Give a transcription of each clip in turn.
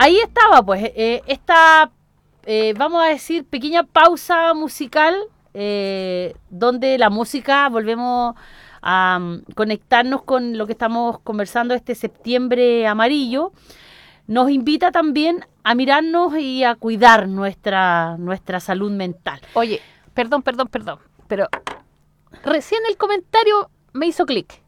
ahí estaba, pues, esta, vamos a decir, pequeña pausa musical, donde la música, volvemos a conectarnos con lo que estamos conversando este septiembre amarillo, nos invita también a mirarnos y a cuidar nuestra salud mental. Oye, perdón, pero recién el comentario me hizo clic.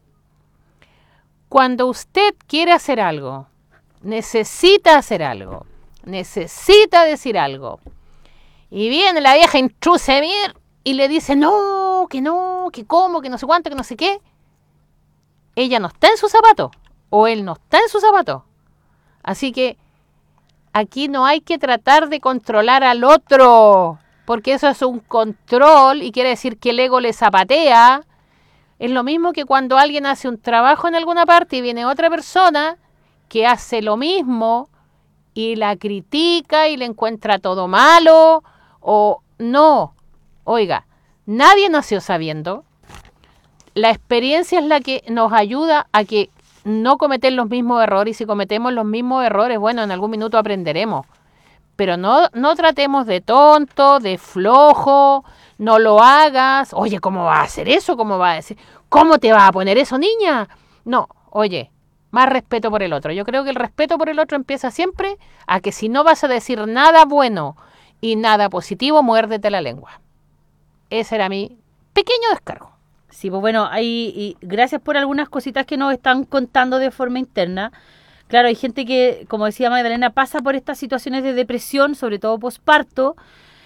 Cuando usted quiere hacer algo, necesita hacer algo, necesita decir algo, y viene la vieja intrusa y le dice no, que cómo, que no sé cuánto, que no sé qué, ella no está en su zapato, o él no está en su zapato. Así que aquí no hay que tratar de controlar al otro, porque eso es un control y quiere decir que el ego le zapatea. Es lo mismo que cuando alguien hace un trabajo en alguna parte y viene otra persona que hace lo mismo y la critica y le encuentra todo malo o no. Oiga, nadie nació sabiendo. La experiencia es la que nos ayuda a que no cometer los mismos errores, y si cometemos los mismos errores, bueno, en algún minuto aprenderemos. Pero no tratemos de tonto, de flojo, no lo hagas. Oye, ¿cómo va a hacer eso? ¿Cómo va a decir? ¿Cómo te vas a poner eso, niña? No, oye, más respeto por el otro. Yo creo que el respeto por el otro empieza siempre a que si no vas a decir nada bueno y nada positivo, muérdete la lengua. Ese era mi pequeño descargo. Sí, pues bueno, y gracias por algunas cositas que nos están contando de forma interna. Claro, hay gente que, como decía Magdalena, pasa por estas situaciones de depresión, sobre todo posparto,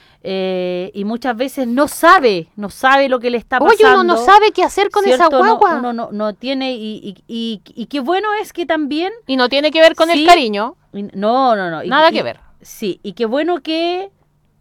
y muchas veces no sabe lo que le está pasando. Oye, uno no sabe qué hacer con esa guagua. Uno no tiene, y qué bueno es que también... Y no tiene que ver con el cariño. No. Nada que ver. Sí, y qué bueno que...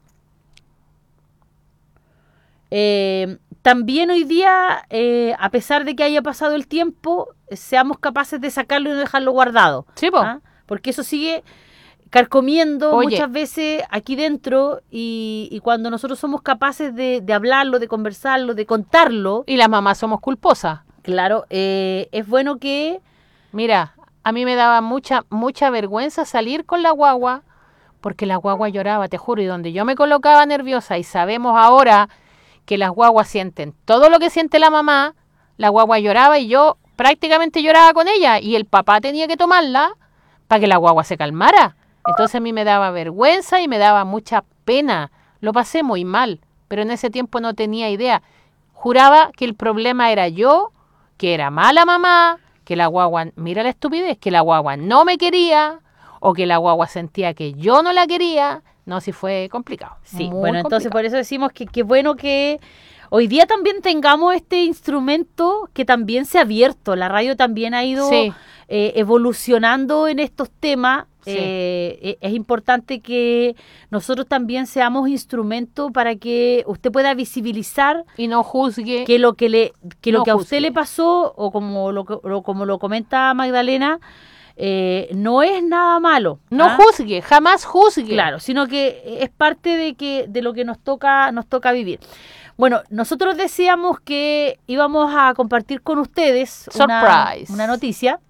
también hoy día, a pesar de que haya pasado el tiempo, seamos capaces de sacarlo y no dejarlo guardado. Sí, po. ¿Ah? Porque eso sigue carcomiendo muchas veces aquí dentro, y cuando nosotros somos capaces de hablarlo, de conversarlo, de contarlo... Y las mamás somos culposas. Claro, es bueno que... Mira, a mí me daba mucha vergüenza salir con la guagua, porque la guagua lloraba, te juro, y donde yo me colocaba nerviosa, y sabemos ahora que las guaguas sienten todo lo que siente la mamá, la guagua lloraba y yo prácticamente lloraba con ella, y el papá tenía que tomarla para que la guagua se calmara. Entonces a mí me daba vergüenza y me daba mucha pena, lo pasé muy mal, pero en ese tiempo no tenía idea. Juraba que el problema era yo, que era mala mamá, que la guagua, mira la estupidez, que la guagua no me quería, o que la guagua sentía que yo no la quería. No, sí fue complicado. Sí, bueno, entonces por eso decimos que bueno que hoy día también tengamos este instrumento que también se ha abierto. La radio también ha ido evolucionando en estos temas. Sí. Es importante que nosotros también seamos instrumento para que usted pueda visibilizar y no juzgue que lo que a usted le pasó, o como lo comenta Magdalena, no es nada malo. No juzgue, jamás juzgue. Claro, sino que es parte de lo que nos toca vivir. Bueno, nosotros decíamos que íbamos a compartir con ustedes una noticia.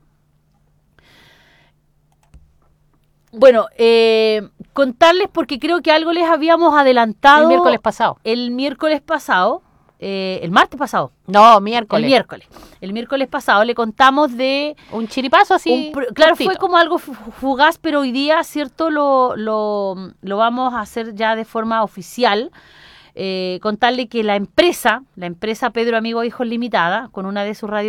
Bueno, contarles, porque creo que algo les habíamos adelantado el miércoles pasado. El martes pasado. No, miércoles. El miércoles pasado le contamos de... un chiripazo así. Claro, fue como algo fugaz, pero hoy día, ¿cierto? Lo vamos a hacer ya de forma oficial. Contarle que la empresa Pedro Amigo Hijos Limitada, con una de sus radios